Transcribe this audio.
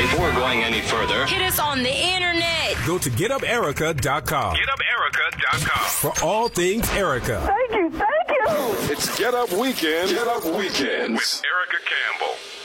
Before going any further, hit us on the internet. Go to GetUpErica.com. GetUpErica.com. For all things Erica. Thank you. It's Get Up Weekend. Get Up Weekends with Erica Campbell.